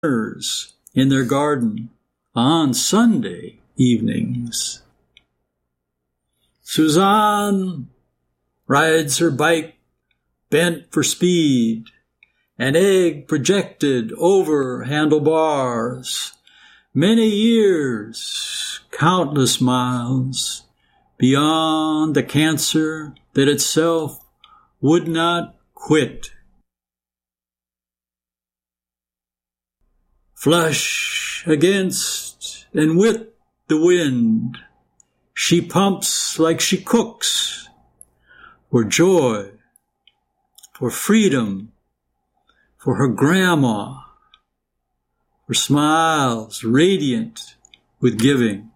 in their garden on Sunday evenings. Suzanne rides her bike bent for speed, an egg projected over handlebars, many years, countless miles, beyond the cancer that itself would not quit. Flush against and with the wind, she pumps like she cooks, for joy, for freedom, for her grandma, for smiles radiant with giving.